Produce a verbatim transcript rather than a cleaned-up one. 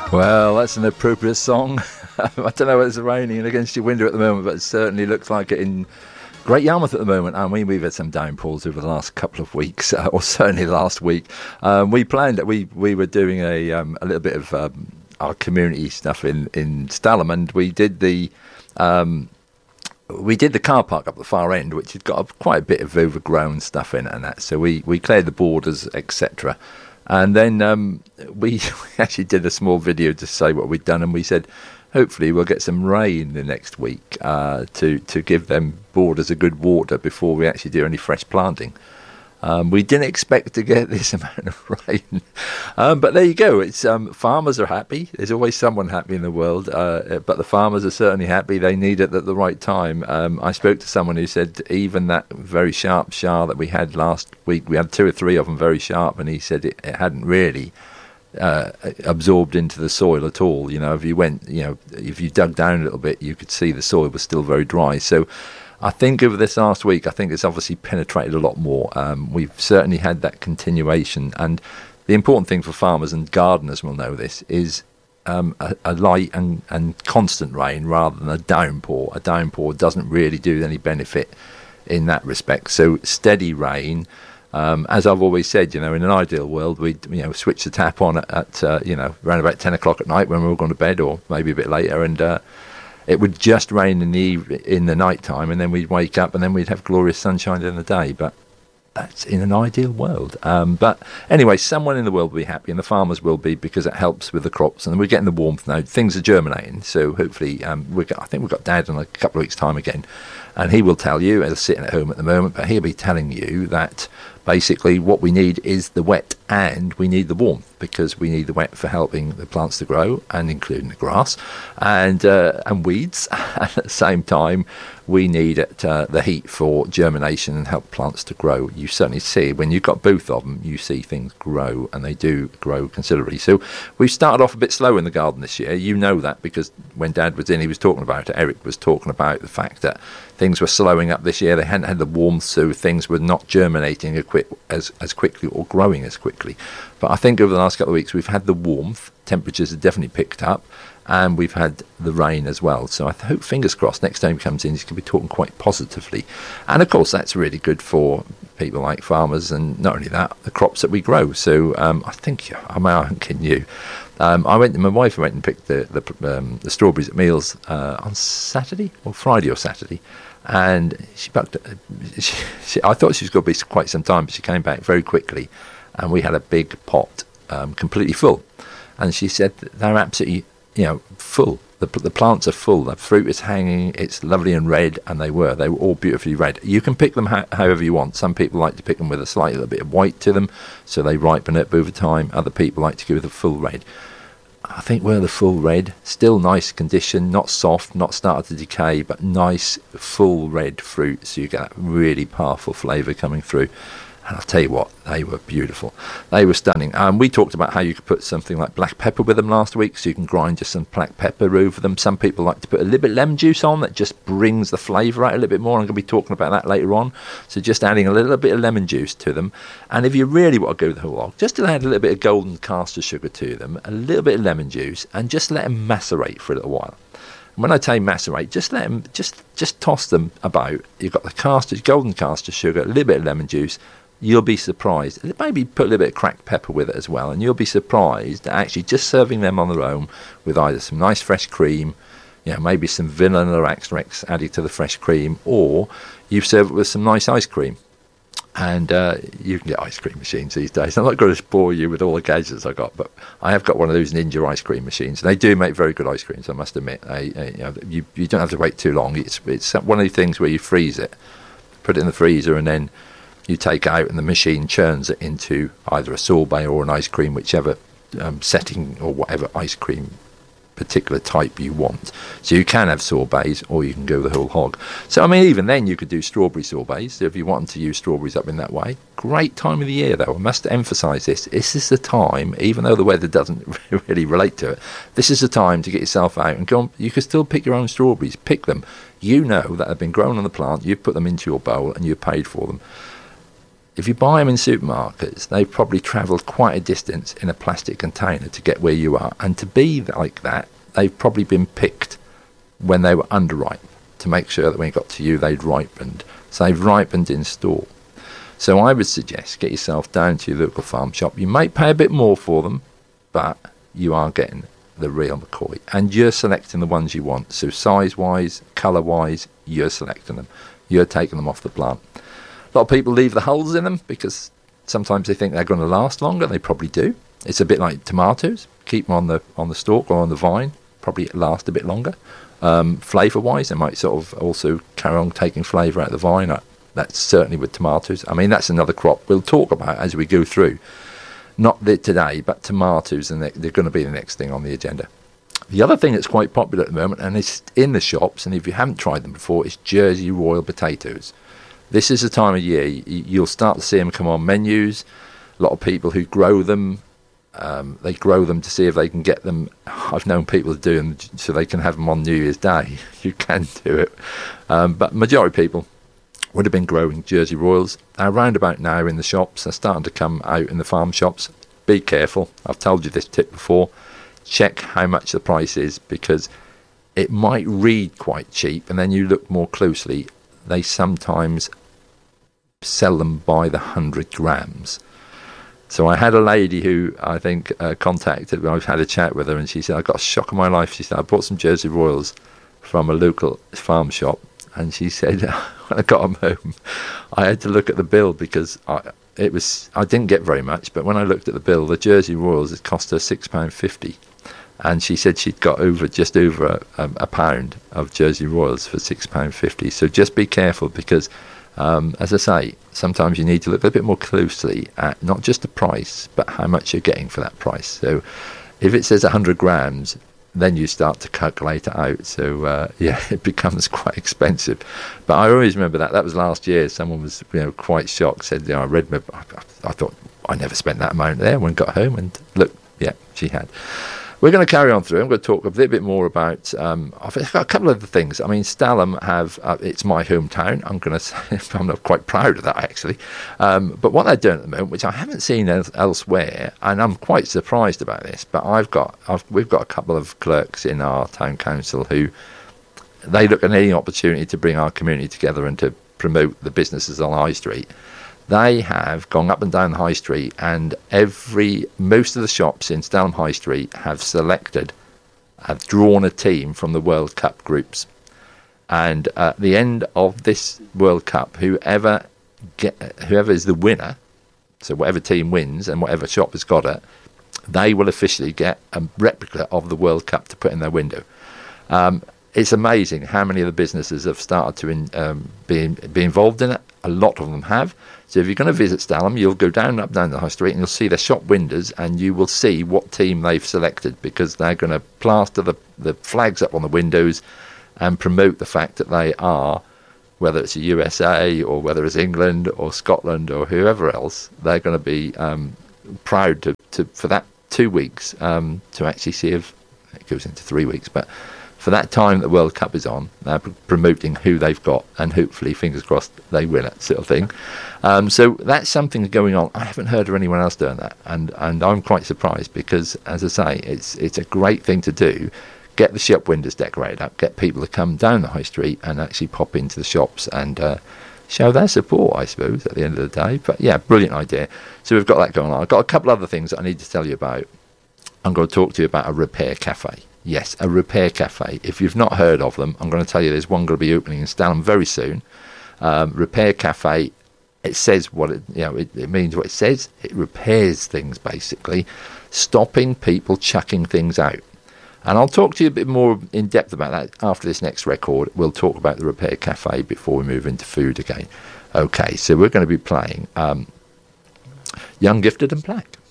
Well, that's an appropriate song. I don't know whether it's raining against your window at the moment, but it certainly looks like it in Great Yarmouth at the moment. I mean, we've had some downpours over the last couple of weeks, uh, or certainly last week. Um, we planned that we, we were doing a um, a little bit of um, our community stuff in, in Stalham, and we did the um, we did the car park up the far end, which had got a, quite a bit of overgrown stuff in it and that. So we, we cleared the borders, et cetera. And then um, we, we actually did a small video to say what we'd done, and we said, hopefully we'll get some rain the next week uh, to, to give them borders a good water before we actually do any fresh planting. Um, we didn't expect to get this amount of rain. Um, but there you go. It's um, farmers are happy. There's always someone happy in the world. Uh, but the farmers are certainly happy. They need it at the right time. Um, I spoke to someone who said even that very sharp shower that we had last week, we had two or three of them very sharp, and he said it, it hadn't really uh, absorbed into the soil at all. You know, if you went, you know, if you dug down a little bit, you could see the soil was still very dry. So I think over this last week, I think it's obviously penetrated a lot more. Um, we've certainly had that continuation. And the important thing for farmers, and gardeners will know this, is um, a, a light and, and constant rain rather than a downpour. A downpour doesn't really do any benefit in that respect. So steady rain, um, as I've always said, you know, in an ideal world, we'd, you know, switch the tap on at, at uh, you know, around about ten o'clock at night when we're all going to bed, or maybe a bit later, and uh, it would just rain in the in the night time, and then we'd wake up, and then we'd have glorious sunshine in the day. But that's in an ideal world. Um, but anyway, someone in the world will be happy, and the farmers will be, because it helps with the crops, and we're getting the warmth now. Things are germinating, so hopefully, um, we I think we've got Dad in a couple of weeks' time again, and he will tell you, he's sitting at home at the moment, but he'll be telling you that basically what we need is the wet and we need the warmth, because we need the wet for helping the plants to grow, and including the grass and uh, and weeds. And at the same time, we need it, uh, the heat for germination and help plants to grow. You certainly see, when you've got both of them, you see things grow, and they do grow considerably. So we've started off a bit slow in the garden this year. You know that, because when Dad was in, he was talking about it. Eric was talking about the fact that things were slowing up this year. They hadn't had the warmth, so things were not germinating as, as quickly or growing as quickly. But I think over the last couple of weeks, we've had the warmth. Temperatures have definitely picked up, and we've had the rain as well. So I hope, fingers crossed, next time he comes in, he's going to be talking quite positively. And of course, that's really good for people like farmers, and not only that, the crops that we grow. So um, I think, I mean, I'm kidding you. Um, I went. My wife went and picked the the, um, the strawberries at Meals uh, on Saturday or Friday or Saturday, and she bucked. She, she, I thought she was going to be quite some time, but she came back very quickly, and we had a big pot um, completely full. And she said they're absolutely, you know, full. The the plants are full. The fruit is hanging. It's lovely and red, and they were. They were all beautifully red. You can pick them ho- however you want. Some people like to pick them with a slight little bit of white to them, so they ripen up over time. Other people like to go with a full red. I think we're the full red. Still nice condition, not soft, not started to decay, but nice full red fruit. So you get that really powerful flavour coming through. And I'll tell you what, they were beautiful. They were stunning. Um, we talked about how you could put something like black pepper with them last week, so you can grind just some black pepper over them. Some people like to put a little bit of lemon juice on. That just brings the flavour out a little bit more. I'm going to be talking about that later on. So just adding a little bit of lemon juice to them. And if you really want to go the whole hog, just add a little bit of golden caster sugar to them, a little bit of lemon juice, and just let them macerate for a little while. And when I say macerate, just let them, just just toss them about. You've got the caster, golden caster sugar, a little bit of lemon juice. You'll be surprised. Maybe put a little bit of cracked pepper with it as well, and you'll be surprised that actually just serving them on their own with either some nice fresh cream, you know, maybe some vanilla extracts added to the fresh cream, or you serve it with some nice ice cream. And uh, you can get ice cream machines these days. I'm not going to bore you with all the gadgets I got, but I have got one of those Ninja ice cream machines. They do make very good ice creams, I must admit. I, I, you know, you, you don't have to wait too long. It's it's one of the things where you freeze it, put it in the freezer, and then you take out, and the machine churns it into either a sorbet or an ice cream, whichever um, setting or whatever ice cream particular type you want. So you can have sorbets, or you can go the whole hog. So I mean, even then you could do strawberry sorbets if you wanted to use strawberries up in that way. Great time of the year, though. I must emphasise this. This is the time, even though the weather doesn't really relate to it, this is the time to get yourself out and go on. You can still pick your own strawberries. Pick them. You know that have been grown on the plant. You've put them into your bowl and you've paid for them. if you buy them in supermarkets, they've probably travelled quite a distance in a plastic container to get where you are. And to be like that, they've probably been picked when they were underripe to make sure that when it got to you, they'd ripened. So they've ripened in store. So I would suggest get yourself down to your local farm shop. You might pay a bit more for them, but you are getting the real McCoy. And you're selecting the ones you want. So size-wise, colour-wise, you're selecting them. You're taking them off the plant. A lot of people leave the hulls in them because sometimes they think they're going to last longer. They probably do. It's a bit like tomatoes. Keep them on the on the stalk or on the vine. Probably last a bit longer. Um, flavour-wise, they might sort of also carry on taking flavour out of the vine. That's certainly with tomatoes. I mean, that's another crop we'll talk about as we go through. Not the, today, but tomatoes, and they're, they're going to be the next thing on the agenda. The other thing that's quite popular at the moment, and it's in the shops, and if you haven't tried them before, is Jersey Royal potatoes. This is the time of year you'll start to see them come on menus. A lot of people who grow them, um, they grow them to see if they can get them. I've known people to do them so they can have them on New Year's Day. You can do it. Um, but majority of people would have been growing Jersey Royals. They're around about now in the shops. They're starting to come out in the farm shops. Be careful. I've told you this tip before. Check how much the price is, because it might read quite cheap, and then you look more closely. They sometimes sell them by the hundred grams. So I had a lady who I think uh, contacted, I've had a chat with her, and she said, I got a shock of my life. She said, I bought some Jersey Royals from a local farm shop, and she said, when I got them home, I had to look at the bill because I, it was I didn't get very much, but when I looked at the bill, the Jersey Royals, it cost her six pounds fifty. And she said she'd got over just over a, a, a pound of Jersey Royals for six pounds fifty. So just be careful, because, um, as I say, sometimes you need to look a bit more closely at not just the price, but how much you're getting for that price. So if it says one hundred grams, then you start to calculate it out. So, uh, yeah, it becomes quite expensive. But I always remember that. That was last year. Someone was, you know, quite shocked, said, you know, I read my... I, I thought, I never spent that amount there. When I got home, and look, yeah, she had. We're going to carry on through. I'm going to talk a little bit more about. Um, I've got a couple of other things. I mean, Stalham have. Uh, it's my hometown. I'm going to say I'm not quite proud of that, actually. Um, but what they're doing at the moment, which I haven't seen else, elsewhere, and I'm quite surprised about this. But I've got. I've, we've got a couple of clerks in our town council who they look at any opportunity to bring our community together and to promote the businesses on High Street. They have gone up and down the High Street, and every most of the shops in Stalham High Street have selected, have drawn a team from the World Cup groups. And at the end of this World Cup, whoever get, whoever is the winner, so whatever team wins and whatever shop has got it, they will officially get a replica of the World Cup to put in their window. Um, it's amazing how many of the businesses have started to in, um, be, be involved in it. A lot of them have. So if you're going to visit Stalham, you'll go down up down the High Street and you'll see their shop windows, and you will see what team they've selected, because they're going to plaster the, the flags up on the windows and promote the fact that they are, whether it's the U S A or whether it's England or Scotland or whoever else, they're going to be um, proud to, to for that two weeks um, to actually see if it goes into three weeks, but for that time that the World Cup is on, they're pr- promoting who they've got, and hopefully, fingers crossed, they win it, sort of thing. Um, so that's something going on. I haven't heard of anyone else doing that, and, and I'm quite surprised, because, as I say, it's it's a great thing to do. Get the shop windows decorated up, get people to come down the High Street and actually pop into the shops and uh, show their support, I suppose, at the end of the day. But yeah, brilliant idea. So we've got that going on. I've got a couple other things that I need to tell you about. I'm going to talk to you about a repair cafe. Yes, a repair cafe. If you've not heard of them, I'm going to tell you there's one going to be opening in Stalham very soon. Um, repair cafe. It says what it, you know. It, it means what it says. It repairs things, basically, stopping people chucking things out. And I'll talk to you a bit more in depth about that after this next record. We'll talk about the repair cafe before we move into food again. Okay, so we're going to be playing um, Young, Gifted and Black.